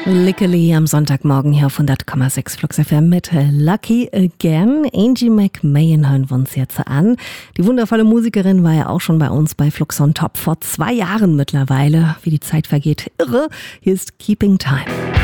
Lickeli am Sonntagmorgen hier auf 100,6 Flux FM mit Lucky Again. Angie McMahon hören wir uns jetzt an. Die wundervolle Musikerin war ja auch schon bei uns bei Flux on Top vor 2 Jahren mittlerweile. Wie die Zeit vergeht, irre. Hier ist Keeping Time.